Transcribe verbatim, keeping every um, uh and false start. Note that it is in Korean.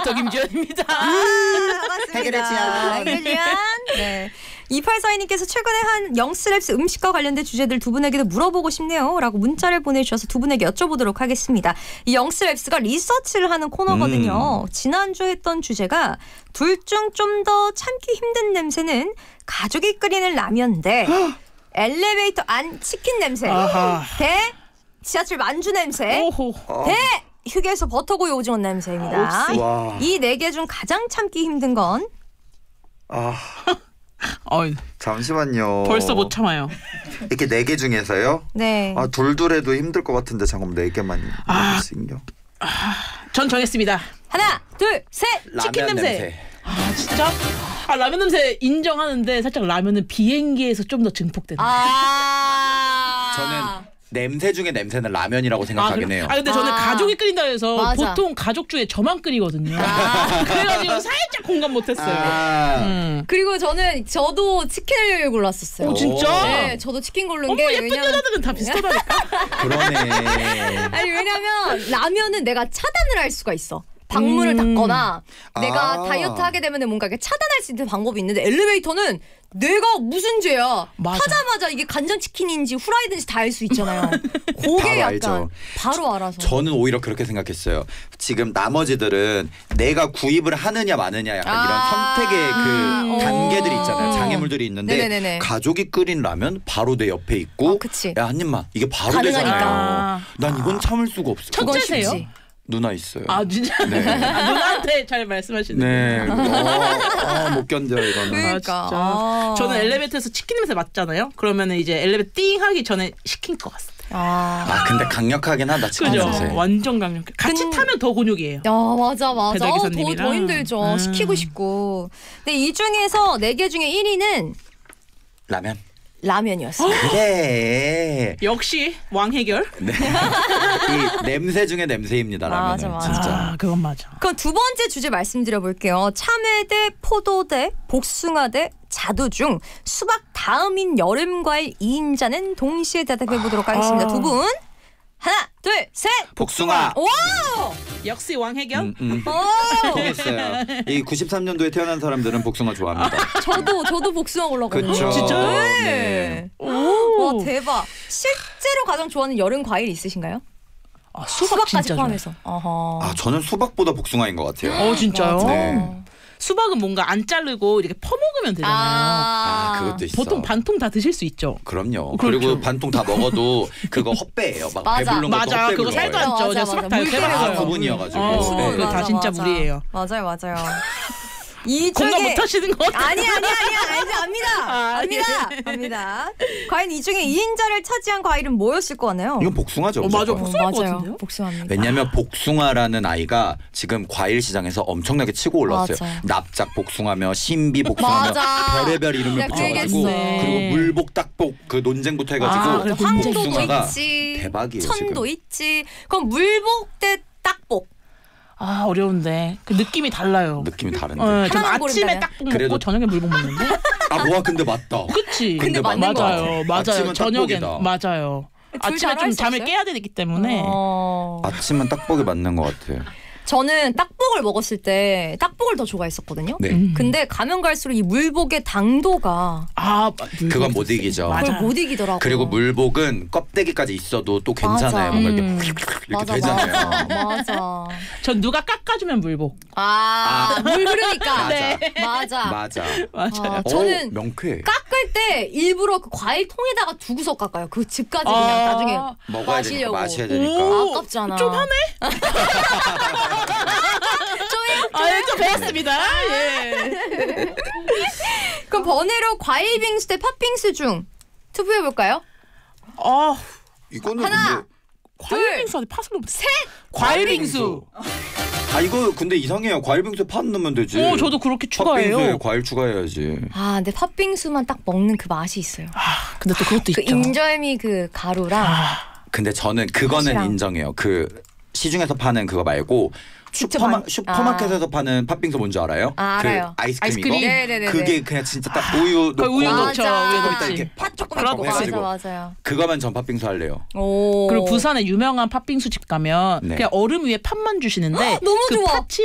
엘리베이터 김지현입니다. 아, 반갑습니다. 해결의 지연. 해결의 지연. 네. 이팔사이님께서 최근에 한 영스랩스 음식과 관련된 주제들 두 분에게도 물어보고 싶네요 라고 문자를 보내주셔서 두 분에게 여쭤보도록 하겠습니다. 이 영스랩스가 리서치를 하는 코너거든요. 음. 지난주 했던 주제가 둘 중 좀 더 참기 힘든 냄새는 가족이 끓이는 라면 대 엘리베이터 안 치킨 냄새 아하. 대 지하철 만주 냄새 오호. 대 휴게소 버터구이 오징어 냄새입니다. 이 네 개 중 가장 참기 힘든 건 아... 어이, 잠시만요. 벌써 못 참아요. 이렇게 네 개 중에서요? 네. 아, 둘둘해도 힘들 것 같은데 잠깐만 네 개만 아, 신경. 아, 전 정했습니다. 하나, 둘, 셋. 치킨 냄새. 냄새. 아 진짜? 아 라면 냄새 인정하는데 살짝 라면은 비행기에서 좀 더 증폭되는. 아. 저는 냄새 중에 냄새는 라면이라고 생각하긴 아, 해요. 아 근데 저는 아. 가족이 끓인다 해서 맞아. 보통 가족 중에 저만 끓이거든요. 아. 그래가지고 살짝 공감 못했어요. 아. 음. 그리고 저는 저도 치킨을 골랐었어요. 오 진짜? 네, 저도 치킨 고른 어머 게 예쁜 왜냐면 여자들은 다 비슷하다니까. 그러네. 아니 왜냐면 라면은 내가 차단을 할 수가 있어. 방문을 음. 닫거나 내가 아. 다이어트 하게 되면 뭔가 이렇게 차단할 수 있는 방법이 있는데 엘리베이터는 내가 무슨 죄야. 맞아. 타자마자 이게 간장치킨인지 후라이든지 다 알 수 있잖아요. 그게 바로 약간 알죠. 바로 알아서. 저는 오히려 그렇게 생각했어요. 지금 나머지들은 내가 구입을 하느냐 마느냐 약간 아. 이런 선택의 그 음. 단계들이 있잖아요. 어. 장애물들이 있는데 네네네네. 가족이 끓인 라면 바로 내 옆에 있고 아, 그치. 야, 한 입만 이게 바로 가능하니까. 되잖아요. 난 이건 참을 수가 없어. 그건 첫째세요? 쉽지. 누나 있어요. 아 진짜? 네. 아, 누나한테 잘 말씀하시는. 네. 어, 어, 못 견뎌 이거는. 그러니까. 아, 진짜. 아. 저는 엘리베이터에서 치킨 냄새 맡잖아요. 그러면 이제 엘리베이터 띵 하기 전에 시킨 것 같습니다. 아. 아 근데 강력하긴 하다 치킨 그죠? 냄새. 완전 강력해. 같이 근- 타면 더 곤욕이에요. 야 맞아 맞아. 배달 어, 더, 기사님이랑. 더 힘들죠. 음. 시키고 싶고. 근데 이 중에서 네 개 중에 일 위는 라면. 라면이었어요. 그래. 역시 왕해결. 네. 이 냄새 중에 냄새입니다. 라면은 맞아, 맞아. 진짜. 아 그건 맞아. 그럼 두 번째 주제 말씀드려 볼게요. 참외 대 포도 대 복숭아 대 자두 중 수박 다음인 여름 과일 이 인자는 동시에 대답해 보도록 하겠습니다. 아. 두 분. 하나, 둘, 셋. 복숭아. 와우! 역시 왕해결. 음, 음. 오! 통했어요. 이 구십삼 년도에 태어난 사람들은 복숭아 좋아합니다. 저도 저도 복숭아 올라거든요. 그쵸. 진짜요? 네. 네. 오. 와 대박. 실제로 가장 좋아하는 여름 과일 있으신가요? 아, 수박 수박까지 진짜 포함해서. 어허. 아 저는 수박보다 복숭아인 것 같아요. 어 진짜요? 맞아. 네. 수박은 뭔가 안 자르고 이렇게 퍼먹으면 되잖아요. 아 그것도 있어. 보통 반통 다 드실 수 있죠. 그럼요. 그렇죠. 그리고 반통 다 먹어도 그거 헛배예요. 막 맞아. 배부른 것도 맞아. 헛배 그거 물어요. 살도 안 쪄. 맞아, 제가 맞아. 수박 다 물 이렇게 때문에 해봤어요. 아, 구분이어가지고. 어, 네. 그거 다 진짜 무리예요. 맞아요, 맞아요. 이 공감 중에 못 하시는 것 같아요. 아니 아니 아니 아니 압니다. 아, 압니다. 압니다. 과연 이 중에 이 인자를 차지한 과일은 뭐였을 것 같나요? 이건 복숭아죠. 어, 맞아. 무조건. 복숭아일 것 같은데요? 복숭아입니다. 왜냐면 복숭아라는 아이가 지금 과일 시장에서 엄청나게 치고 올랐어요. 맞아요. 납작 복숭아며 신비 복숭아며 맞아. 별의별 이름을 내가 그 붙여가지고 얘기했어. 그리고 물복 딱복 그 논쟁부터 해가지고 아, 그래, 황도도 복숭아가 있지. 대박이에요, 천도 지금. 있지. 그럼 물복 대 딱복. 아 어려운데 그 느낌이 달라요. 느낌이 다른데. 어, 전 하나만 아침에 고른다면? 딱복 먹고 그래도- 저녁에 물복 먹는데. 아 뭐야 근데 맞다. 그치? 근데 맞는 것 맞아요. 맞아요. 아침은 저녁엔 딱복이다. 맞아요. 둘 아침에 다를 좀 수 잠을 없어요? 깨야 되기 때문에. 어... 아침은 딱복이 맞는 것 같아요. 저는 딱복을 먹었을 때 딱복을 더 좋아했었거든요. 네. 음. 근데 가면 갈수록 이 물복의 당도가 아 그건 못 이기죠. 맞아. 그걸 못 이기더라고요. 그리고 물복은 껍데기까지 있어도 또 괜찮아요. 맞아. 뭔가 이렇게 음. 이렇게 맞아, 되잖아요. 맞아, 맞아. 전 누가 깎아주면 물복. 아, 물 흐르니까. 맞아. 네. 맞아. 맞아. 맞아요. 아, 저는 오, 명쾌. 깎을 때 일부러 그 과일 통에다가 두고서 깎아요. 그 집까지 그냥 아. 나중에 먹어야 되니까 마시려고. 마셔야 되니까. 오. 아깝잖아. 좀 하네. 좀요? 아, 예, 좀 배웠습니다. 예. 그럼 번외로 과일 빙수 대 팥빙수 중 투표해 볼까요? 아, 이거는 하나. 근데 과일 빙수한테 팥을 넣으면 셋. 과일 빙수. 아 이거 근데 이상해요. 과일 빙수에 팥 넣으면 되지. 오, 저도 그렇게 팥빙수에 추가해요. 과일 추가해야지. 아, 근데 팥빙수만 딱 먹는 그 맛이 있어요. 아, 근데 또 그것도 그 있죠. 인절미 그 가루랑 아, 근데 저는 그거는 팥이랑. 인정해요. 그 시중에서 파는 그거 말고 직접 슈퍼마, 만- 슈퍼마켓에서 파는 팥빙수 뭔지 알아요? 아, 알아요. 그 아이스크림, 아이스크림. 이거? 네네네. 그게 그냥 진짜 딱 우유 넣고 우유 넣죠. 맞아. 우유 조금 넣지. 있다 이렇게 팥 조금 그렇죠. 넣고 맞아 해가지고 맞아요. 그거면 전 팥빙수 할래요. 오. 그리고 부산에 유명한 팥빙수 집 가면 네. 그냥 얼음 위에 팥만 주시는데 너무 그 좋아. 팥이